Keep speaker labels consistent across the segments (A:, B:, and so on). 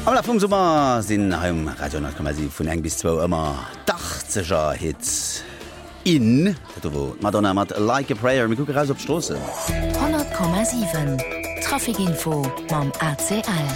A: Am la vum Summer sinn am Radio 10,7 vun 1 bis 2 ëmmer dachzeger Hits in wo Madonna mat Like a Prayer mit Kuckereis op Stosse.
B: 100,7 Trafikinfo mam ACL.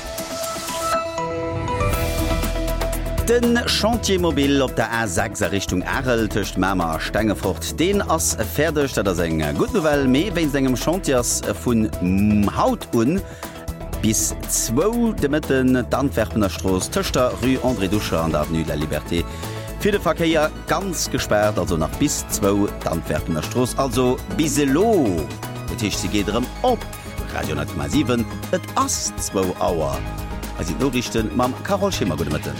A: Den Chantiermobil op der A6 Richtung Erel töcht Mamer Stengefrucht. Den ass fertigerdeg, dat ass eng gut Novel méi wenn engem Chantiers vun Haut un bis 2 de Mitten d'Antwerpener Stroos Töchter Rue André Duscher an der Avenue de la Liberté. Für den Verkehr ganz gesperrt, also nach bis 2 d'Antwerpener Stroos, also biselo. Betisch sie geht op Radio 9,7 et ass 2 Auer. Also die Nachrichten mam Carol Schimmer, gute Mitten.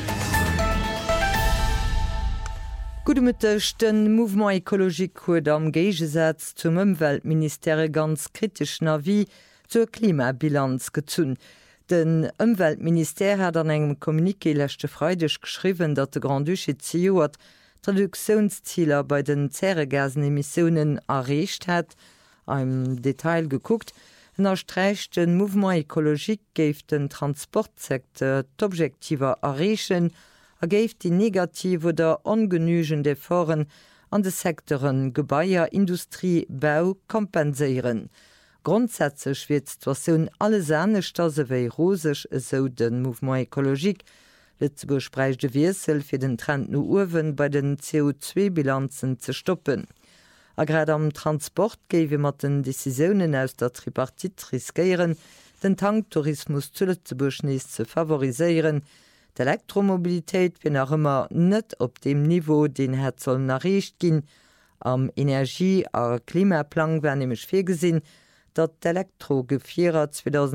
C: Gute Mittag, den Mouvement Ökologique huet am Géigesatz zum Umweltministère ganz kritisch Avis zur Klimabilanz gezun. Den Umweltministère hat an engem Kommuniqué letzte Freitag geschrieben, dat de Grand Duché CEO hat Reduktionszieler bei den Zerregasenemissionen erreicht hat. Im Detail geguckt, erstreicht den Mouvement Ökologique geif den Transportsektor d'Objektiver erreichen, ergéif die negativ oder ongenügend Efforten an de Sektoren Gebäier, Industrie, Bau kompensieren. Grundsätzlich wird die Situation alles anders als wie rosig, so den Mouvement Ökologique. Lützeburg spricht de Wirsel für den Trend nur Urwen bei den CO2-Bilanzen zu stoppen. Gerade am Transport geben wir den Decisionen aus der Tripartite riskieren, den Tanktourismus zu Lützeburg nicht zu favorisieren. Die Elektromobilität bin auch immer nicht auf dem Niveau, den het soll erreicht gehen. Am Energie- und Klimaplan werden nämlich vorgesehen, dass die Elektrogefährer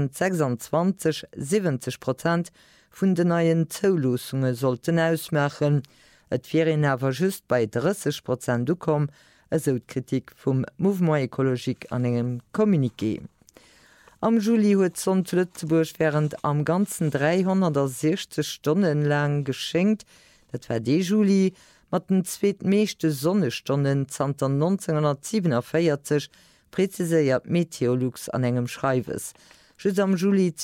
C: 2026 70% von den neuen Zulassungen sollten ausmachen. Es wäre aber just bei 30% gekommen, also die Kritik vom Mouvement Ökologique an einem Kommuniqué. Am Juli huet Sonn zu Lützeburg während am ganzen 360 Stunden lang geschenkt. Dat war de Juli mat den zweetmeeschte Sonnestunden zanter 1947 präziséiert Meteorlux an engem Schreiwes. Schüss am Juli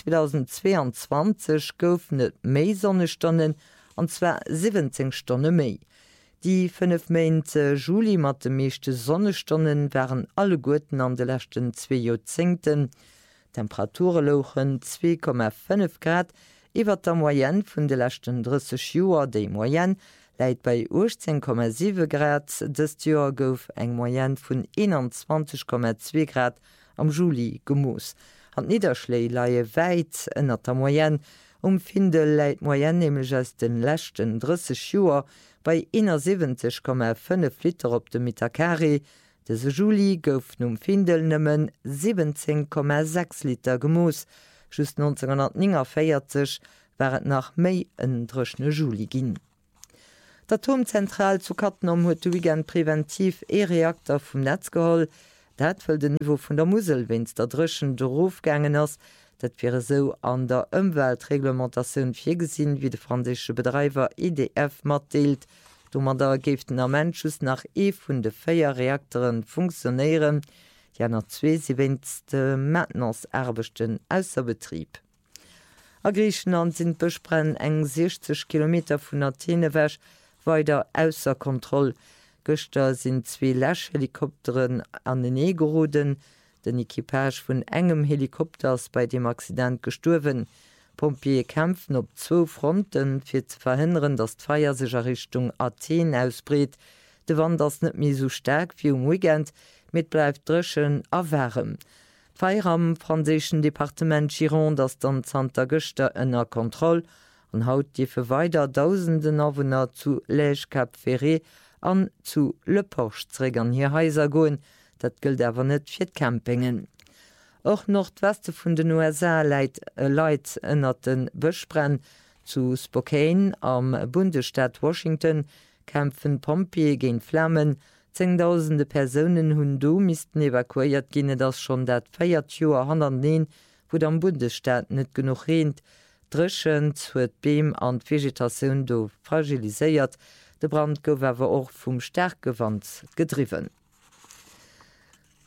C: 2022 goufen net méi Sonnestunden anzwer 17 Stunden méi. Die 5 Monate Juli mat de meeschte Sonnestunden waren alle Guten an de lächten 2 Jahrzehnten. Temperaturen lochen 2,5 Grad iwwer der Moyenne vun de lächten 30 Joer. Déi Moyenne läit bei 18,7 Grad. Dëst Joer gouf eng Moyenne vun 21,2 Grad am Juli gemoos. An Niederschlei laie weit ënner der Moyenne. Findel läit Moyenne nämlich aus den lächten 30 Joer bei 71,5 Liter op de Mitakari. Dese Juli gouf Findel nëmmen 17,6 Liter gemoos. Just 1949 wäret nach méi en drechne Juli ginn. D'Atomzentral zu Kattenom huet wiegent präventiv E-Reaktor vum Netz geholl. Dat wëll de Niveau vun der Musel, wenns der dreschen Dorofgängen ass. Dat wäre so an der Umweltreglementatioun virgesinn, wie de franzésche Betreiber EDF mat deelt. Do man da geft den Ammentschus nach vun de 4 Reaktoren funktionieren, ja nach 2 wennste Maintenanceerbechten ausser Betrieb. A Griechenland sind Besprenn eng 60 km vun Athene wäch weiter ausser Kontroll. Göster sind 2 Läschhelikopteren an den Egeroden, den Equipage vun engem Helikopters bei dem Accident gestorben. Pompier kämpfen op 2 Fronten fir zu verhindern, dass d'Feier sich Richtung Athen ausbreet. De Wand ass net mi so stark wie Weekend, mit bleibt dreschen awärm. Feier am franzéschen Departement Gironde, das dann Santa Göster ënner Kontroll an haut die für weiter tausenden Awohner zu Lège Cap Ferré an zu Le Porchträgern hier heiser goen. Dat gilt aber net fir Campingen. Auch Nordweste vun den USA leit ënner den Bëschbrenn zu Spokane am Bundesstaat Washington kämpfen Pompier gegen Flammen. 10.000 Personen hunn do misisten evakuiert ginne das schon dat 4 Joer 109, wo am Bundesstaat net genug rent. Dreschen huet Beem an Vegetatioun do fragiliséiert. De Brand gouf awer och vum Stärkgewand gedriven.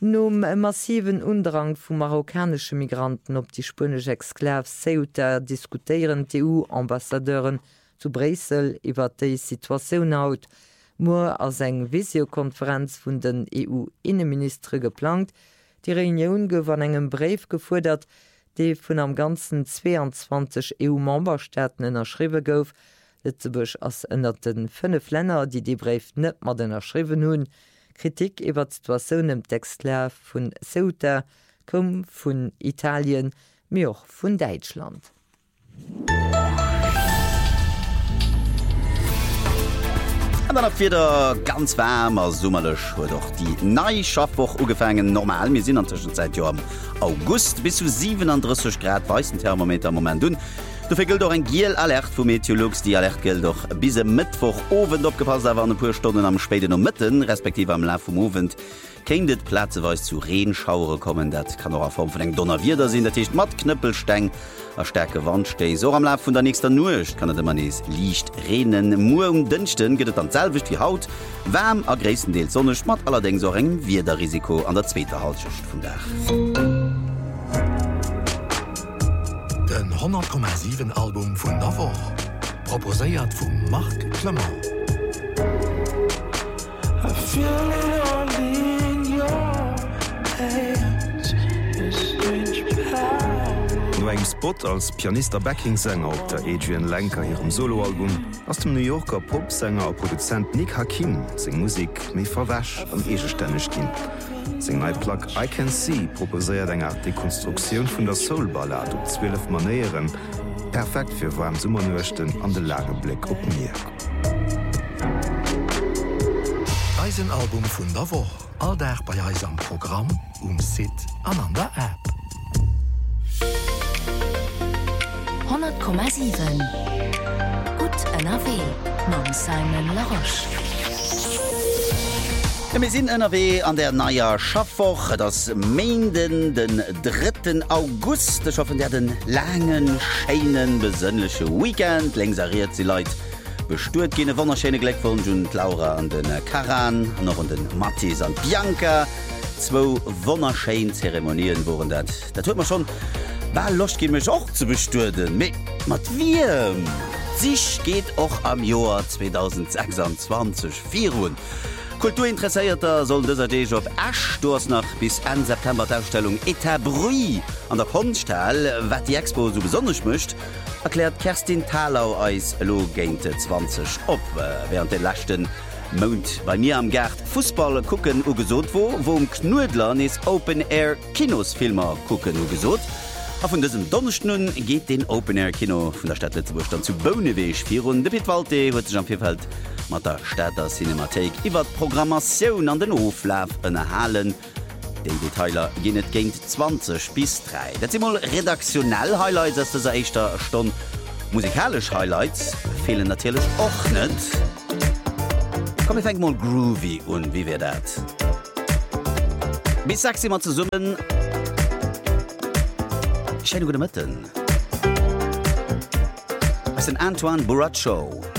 C: Nom massiven Undrang vu marokkanische Migranten op die spanische Exklav Ceuta diskutieren EU-Ambassadeuren zu Brüssel iwwer die Situation haut. Moor als eng Visiokonferenz vun den EU-Innenminister geplant, die Reunion gouf an engem Brief gefordert, de vun am ganzen 22 EU-Memberstaaten erschriwe gouf, Lützeburg ass ënner den 5 Länder, die die Brief net mat den erschriwen hunn. Kritik iwwer Situationun im Textler vun Ceuta kom vun Italien mé och vun Deutschland.
A: Wieder ganz wärmer sommerlech huet doch die Neischaffwoch ugefangen normal mir sinn anschen seit Jo am August bis zu 37 Grad weißen Thermometer moment dun. Du vergilt doch ein Giel Alert vu Meteorologs, die Alert gilt doch bis Mittwoch ofend opgepasst war an pur Stunden am späten um mitten respektive am La vom Ofend kendet Platzeweis zu Rehenschauere kommen, dat kann auch a Form von eng Donnerwider sinn, dat Mat Knüppelsteng a stärke Wandste so am La von der nächster Nucht kann man es liicht Renen Mu dünchten gehtt an selwicht wie Haut wärm a gräessen Deel Sonne schmat allerdings so eng wie der Risiko an der zweite Haltschicht vum Dach.
D: Den 100,7 Album vun der Woch proposéiert vum Marc Clement.
E: No eng Spot als Pianister Backingsänger op der Adrian Lenker hirem Soloalbum ass dem New Yorker Popsänger a Produzent Nick Hakim seg Musik méi verwäsch an egestännech ginn. Seng Neiplack I Can See proposéiert enger Dekonstruktioun vun der Soulballade op 12 Manieren, perfekt fir warm Summernuechten an de Lageblick op Meer.
D: Eisen Album vun der Woch, alldach bei Eis am Programm Sit an an der App.
B: 100,7 Gut NRW mam Simon Laroche.
A: Wir sind NRW an der naier Schaffwoch, das Meinden den 3. August, schaffen der den langen, scheinen, besönnliche Weekend. Längsariert sie Leute. Bestört gene wunderschöne Glückwunsch und Laura an den Karan, noch an den Mathis und Bianca. 2 wunderschöne Zeremonien wurden das. Da tut man schon, war Lust gehen mich auch zu bestürden. Mit wir. Sich geht auch am Jahr 2026 vieren. Kulturinteressierter soll dieser Day op Ashdos nach bis an September der Ausstellung Etabruit an der Konstal, wat die Expo so besonders mischt, erklärt Kerstin Thalau als Logente 20 op während der letzten Mond bei mir am Gerd Fußball gucken ugesot wo Knudler is Open Air Kinosfilmer gucken ugesot. Von diesem Donnerstag geht den Open Air Kino von der Stadt Lützeburg dann zu Boneweg 4 und David Walte wird sich am Vierfeld mit der Städter Cinemathek über Programmation an den Hoflauf erhalten. Den Detailer gehen nicht gegen 20 bis 3. Das sind mal redaktionell Highlights aus dieser ersten Stunde. Musikalische Highlights fehlen natürlich auch nicht. Komm, ich fängt mal groovy und wie wir das? Bis 6 mal zusammen. Schöne gute Mitten. Es ist Antoine Bourracho.